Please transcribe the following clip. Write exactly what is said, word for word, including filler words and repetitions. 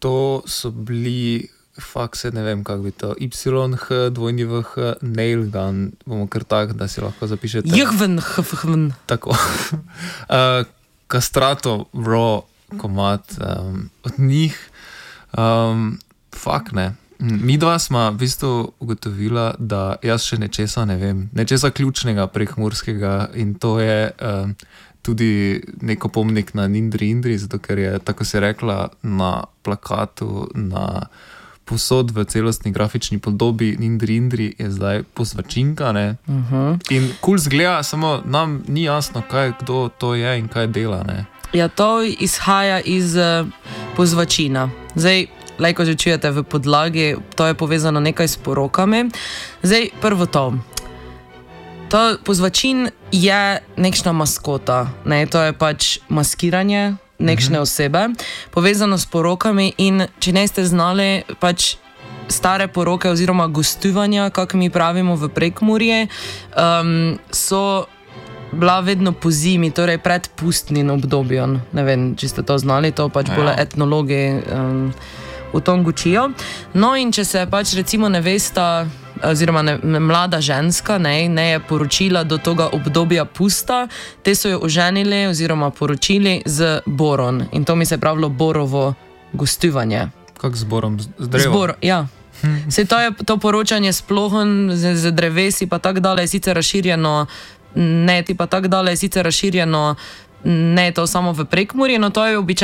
to so bili, fakt se ne vem, kako bi to, Y, H, dvojni H, nail gun, bomo kar tak, da si lahko zapišete. Jhven, hfhven. Tako. uh, Castrato raw komad um, od njih. Um, fakt ne. Mi dva smo v bistvu ugotovila, da jaz še nečesa ne vem, nečesa ključnega prekmurskega in to je um, tudi neko pomnik na Nindri Indri, zato ker je, tako si rekla, na plakatu, na posod v celostni grafični podobi Nindri Indri je zdaj Pozvačinka, ne? Uh-huh. In kul zgleda, samo nam ni jasno, kaj, kdo to je in kaj dela, ne? Ja, to izhaja iz uh, Pozvačina. Zdaj, lajko že čujete v podlagi, to je povezano nekaj s porokami. Zdaj, prvo to. To Pozvačin je nekšna maskota, ne? To je pač maskiranje nekšne osebe, povezano s porokami in če ne ste znali, pač stare poroke oziroma gostovanja, kako mi pravimo v Prekmurje, um, so bila vedno po zimi, torej pred pustnim obdobjem. Ne vem, če ste to znali, to pač bolj etnologi um, v tom gučijo. No in če se pač recimo nevesta oziroma ne, ne, mlada ženska ne, ne je poročila do toga obdobja pusta, te so jo oženili oziroma poročili z boron. In to mi se je pravilo borovo gostovanje. Kak z borom? Z drevom? Z bor, ja. Sej to je to poročanje s plohom, z, z drevesi pa tak dalje je sicer razširjeno, ne ti pa tak dalje je sicer razširjeno, ne to samo v Prekmurju, no to je običajno